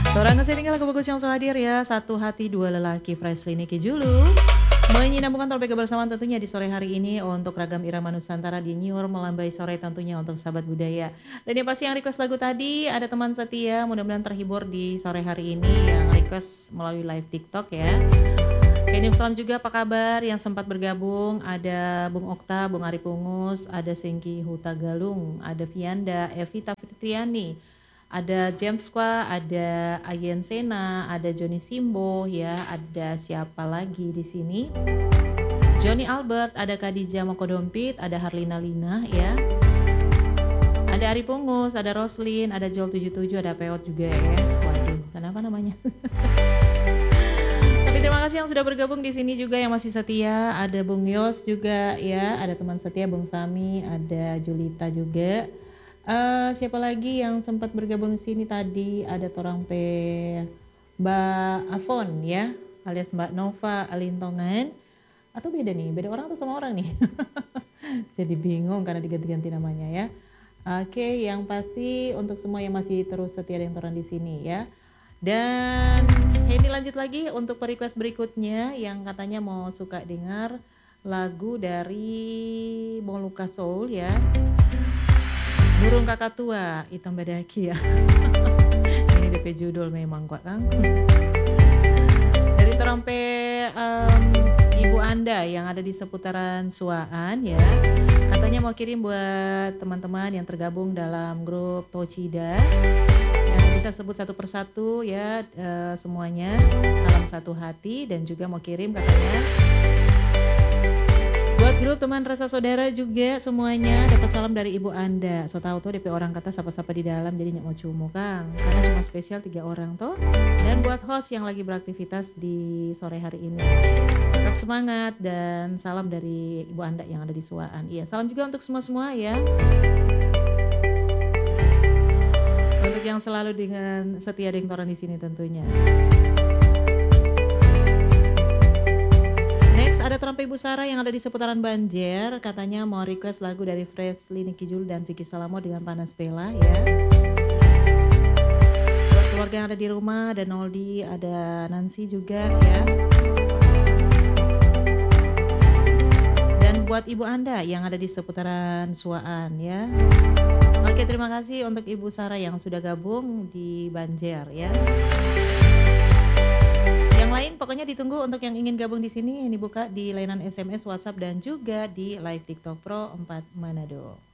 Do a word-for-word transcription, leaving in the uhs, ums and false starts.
Sorangan tinggal lagu bagus yang so hadir ya, Satu Hati Dua Lelaki Freshly Niki Julu. Menyinambungkan topik kebersamaan tentunya di sore hari ini untuk ragam irama Nusantara di Nyur melambai sore tentunya untuk sahabat budaya. Dan yang pasti yang request lagu tadi ada teman setia, mudah-mudahan terhibur di sore hari ini yang request melalui live TikTok ya. Kenim Salam juga apa kabar yang sempat bergabung, ada Bung Okta, Bung Ari Pungus, ada Sengki Huta Galung, ada Vianda, Evita Fitriani, ada James Kwa, ada Ayen Sena, ada Joni Simbo ya, ada siapa lagi di sini? Johnny Albert, ada Khadijah Mokodompit, ada Harlina Lina ya. Ada Ari Pungus, ada Roslin, ada Joel tujuh tujuh, ada Peot juga ya. Waduh, kenapa namanya? Tapi terima kasih yang sudah bergabung di sini juga yang masih setia. Ada Bung Yos juga ya, ada teman setia Bung Sami, ada Julita juga. Uh, siapa lagi yang sempat bergabung di sini tadi? Ada Torang P Mbak Avon ya, alias Mbak Nova Alintongan. Atau beda nih, beda orang atau sama orang nih? Jadi bingung karena diganti-ganti namanya ya. Oke, okay, yang pasti untuk semua yang masih terus setia dengan Toran di sini ya. Dan ini lanjut lagi untuk request berikutnya yang katanya mau suka dengar lagu dari Moluka Soul ya. Burung Kakak Tua, Hitam Badaki ya. Ini D P judul memang kok Kang. Dari Terampe um, Ibu Anda yang ada di seputaran Suaan ya. Katanya mau kirim buat teman-teman yang tergabung dalam grup Tocida. Yang bisa sebut satu persatu ya uh, semuanya. Salam satu hati dan juga mau kirim katanya buat grup teman rasa saudara juga semuanya dapat salam dari ibu Anda. So tahu tuh D P orang kata sapa-sapa di dalam jadi nyak mau cumu Kang. Karena cuma spesial tiga orang tuh. Dan buat host yang lagi beraktivitas di sore hari ini. Tetap semangat dan salam dari ibu Anda yang ada di Suaan. Iya, salam juga untuk semua-semua ya. Untuk yang selalu dengan setia dengan di sini tentunya. Next ada Terampe Ibu Sarah yang ada di seputaran Banjer. Katanya mau request lagu dari Freshly Niki Jul dan Vicky Salamo dengan Panas Bella ya. Buat keluarga yang ada di rumah, ada Noldi, ada Nancy juga ya. Dan buat ibu Anda yang ada di seputaran Suaan ya. Oke, terima kasih untuk Ibu Sarah yang sudah gabung di Banjer ya. Yang lain pokoknya ditunggu untuk yang ingin gabung di sini, ini buka di layanan S M S, WhatsApp dan juga di live TikTok Pro empat Manado.